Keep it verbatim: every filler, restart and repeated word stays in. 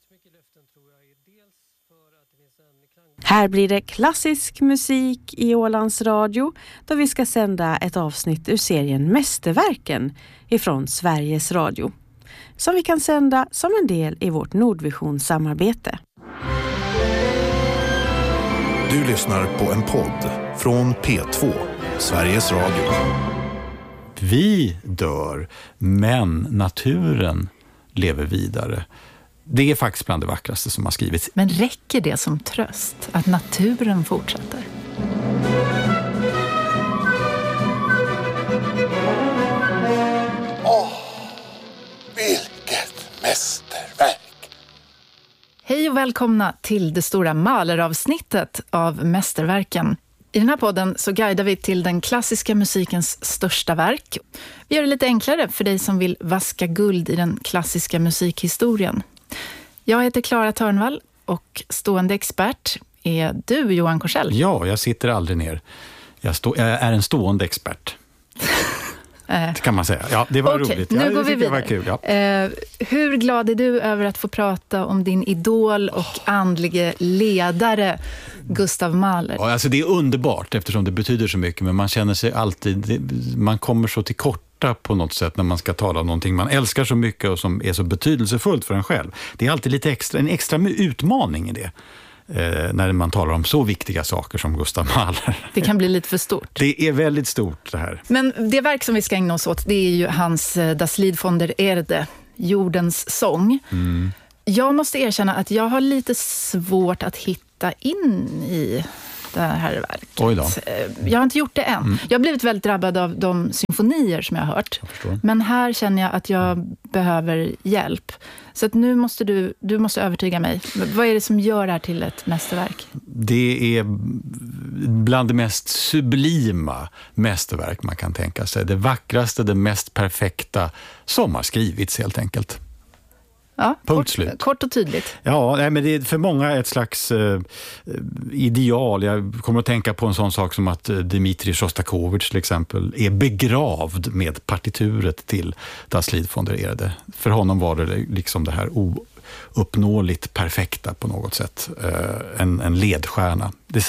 Här blir det klassisk musik i Ålands Radio då vi ska sända ett avsnitt ur serien Mästerverken ifrån Sveriges Radio. Som vi kan sända som en del i vårt Nordvision-samarbete. Du lyssnar på en podd från P två, Sveriges Radio. Vi dör, men naturen lever vidare. Det är faktiskt bland det vackraste som har skrivits. Men räcker det som tröst att naturen fortsätter? Åh, vilket mästerverk! Hej och välkomna till det stora Mahler-avsnittet av Mästerverken. I den här podden så guidar vi till den klassiska musikens största verk. Vi gör det lite enklare för dig som vill vaska guld i den klassiska musikhistorien. Jag heter Clara Törnvall och stående expert är du, Johan Korsell. Ja, jag sitter aldrig ner. Jag, stå, jag är en stående expert. Det kan man säga. Ja, det var Okej, roligt. Nu ja, går vi vidare. Kul, ja. eh, hur glad är du över att få prata om din idol och andlige ledare Gustav Mahler? Ja, alltså det är underbart eftersom det betyder så mycket, men man känner sig alltid, det, man kommer så till korta på något sätt när man ska tala om någonting man älskar så mycket och som är så betydelsefullt för en själv. Det är alltid lite extra, en extra utmaning i det. Eh, när man talar om så viktiga saker som Gustav Mahler. Det kan bli lite för stort. Det är väldigt stort det här. Men det verk som vi ska ägna oss åt, det är ju hans Das Lied von der Erde, Jordens sång. Mm. Jag måste erkänna att jag har lite svårt att hitta in i det här verket. Oj då. Jag har inte gjort det än. Mm. Jag har blivit väldigt drabbad av de symfonier som jag har hört. Jag Men här känner jag att jag mm. behöver hjälp. Så att nu måste du, du måste övertyga mig. Vad är det som gör det här till ett mästerverk? Det är bland det mest sublima mästerverk man kan tänka sig. Det vackraste, det mest perfekta som har skrivits helt enkelt. Ja, Punkt kort, slut. kort och tydligt. Ja, nej, men det är för många ett slags eh, ideal. Jag kommer att tänka på en sån sak som att Dmitrij Shostakovich till exempel är begravd med partituret till Das Lied von der Erde. För honom var det liksom det här ouppnåeligt perfekta på något sätt. Eh, en, en ledstjärna. Det